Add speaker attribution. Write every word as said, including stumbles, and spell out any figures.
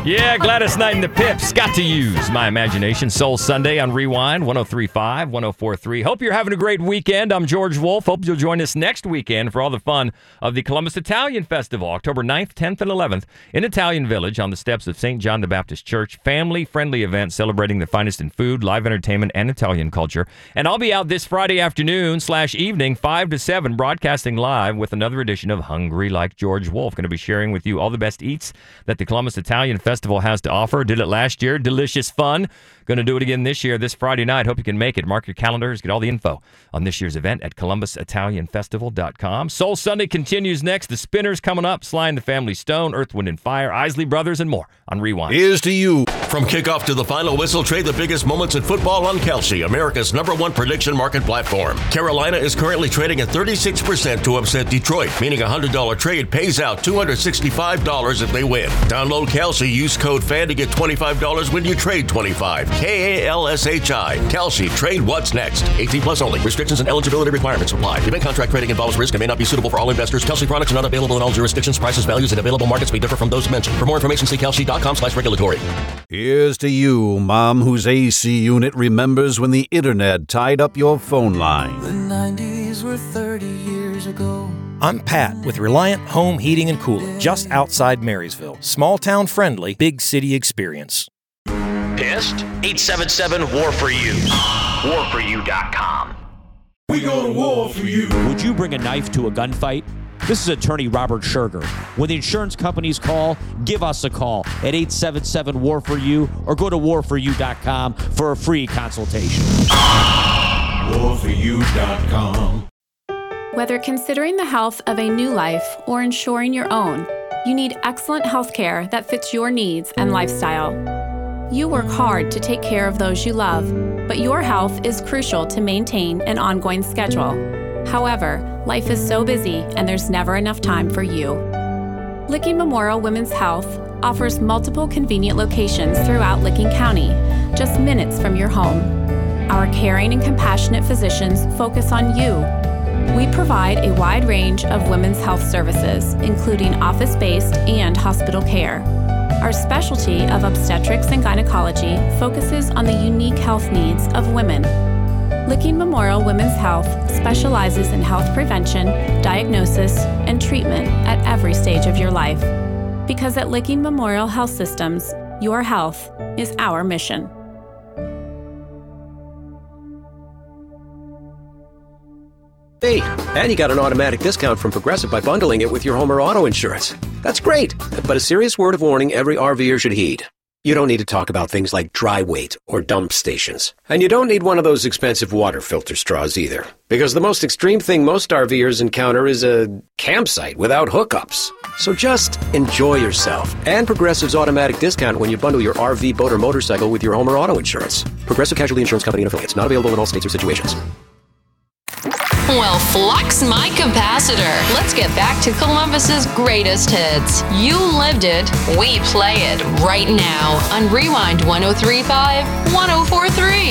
Speaker 1: Yeah, Gladys Knight and the Pips. Got to use my imagination. Soul Sunday on Rewind, one oh three point five, one oh four point three. Hope you're having a great weekend. I'm George Wolf. Hope you'll join us next weekend for all the fun of the Columbus Italian Festival, October ninth, tenth, and eleventh in Italian Village on the steps of Saint John the Baptist Church. Family-friendly event celebrating the finest in food, live entertainment, and Italian culture. And I'll be out this Friday afternoon slash evening, five to seven, broadcasting live with another edition of Hungry Like George Wolf. Going to be sharing with you all the best eats that the Columbus Italian Festival has to offer. Did it last year. Delicious fun. Going to do it again this year, this Friday night. Hope you can make it. Mark your calendars. Get all the info on this year's event at columbus italian festival dot com. Soul Sunday continues next. The Spinners coming up. Sly and the Family Stone, Earth, Wind and Fire, Isley Brothers, and more on Rewind.
Speaker 2: Here's to you.
Speaker 3: From kickoff to the final whistle, trade the biggest moments in football on Kalshi, America's number one prediction market platform. Carolina is currently trading at thirty-six percent to upset Detroit, meaning a one hundred dollars trade pays out two hundred sixty-five dollars if they win. Download Kalshi, use code FAN to get twenty-five dollars when you trade twenty-five dollars. K A L S H I. Kalshi. Trade what's next. eighteen plus only. Restrictions and eligibility requirements apply. Event contract trading involves risk and may not be suitable for all investors. Kalshi products are not available in all jurisdictions. Prices, values, and available markets may differ from those mentioned. For more information, see kalshi dot com slash regulatory.
Speaker 2: Here's to you, Mom, whose A C unit remembers when the internet tied up your phone line.
Speaker 4: The nineties were thirty years ago.
Speaker 5: I'm Pat with Reliant Home Heating and Cooling, just outside Marysville. Small town friendly, big city experience.
Speaker 6: Pissed? eight seven seven, W A R for you. war for you dot com.
Speaker 7: We go to war for you.
Speaker 8: Would you bring a knife to a gunfight? This is attorney Robert Scherger. When the insurance companies call, give us a call at eight seven seven, W A R for you or go to war for you dot com for a free consultation.
Speaker 7: war for you dot com.
Speaker 9: Whether considering the health of a new life or ensuring your own, you need excellent health care that fits your needs and lifestyle. You work hard to take care of those you love, but your health is crucial to maintain an ongoing schedule. However, life is so busy and there's never enough time for you. Licking Memorial Women's Health offers multiple convenient locations throughout Licking County, just minutes from your home. Our caring and compassionate physicians focus on you. We provide a wide range of women's health services, including office-based and hospital care. Our specialty of obstetrics and gynecology focuses on the unique health needs of women. Licking Memorial Women's Health specializes in health prevention, diagnosis, and treatment at every stage of your life. Because at Licking Memorial Health Systems, your health is our mission.
Speaker 10: Hey, and you got an automatic discount from Progressive by bundling it with your home or auto insurance. That's great, but a serious word of warning every RVer should heed. You don't need to talk about things like dry weight or dump stations. And you don't need one of those expensive water filter straws either. Because the most extreme thing most RVers encounter is a campsite without hookups. So just enjoy yourself. And Progressive's automatic discount when you bundle your R V, boat, or motorcycle with your home or auto insurance. Progressive Casualty Insurance Company and Affiliates. Not available in all states or situations.
Speaker 11: Well, flux my capacitor. Let's get back to Columbus's greatest hits. You lived it. We play it right now on Rewind one oh three point five, one oh four point three.